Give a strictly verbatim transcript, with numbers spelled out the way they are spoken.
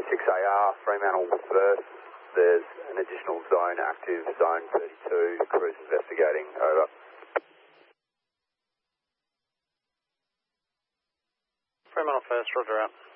six A R, Fremantle first. There's an additional zone active, zone thirty-two, crews investigating, over. Fremantle first, roger out.